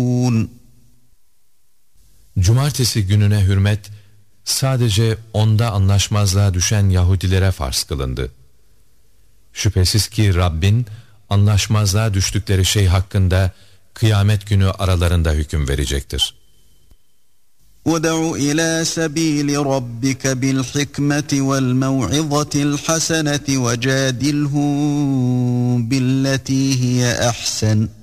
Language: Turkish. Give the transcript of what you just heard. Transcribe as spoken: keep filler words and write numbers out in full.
Cumartesi gününe hürmet sadece onda anlaşmazlığa düşen Yahudilere farz kılındı. Şüphesiz ki Rabbin anlaşmazlığa düştükleri şey hakkında kıyamet günü aralarında hüküm verecektir. وَدَعُ إِلَى سَبِيلِ رَبِّكَ بِالْحِكْمَةِ وَالْمَوْعِظَةِ الْحَسَنَةِ وَجَادِلْهُم بِالَّتِي هِيَ أَحْسَنُ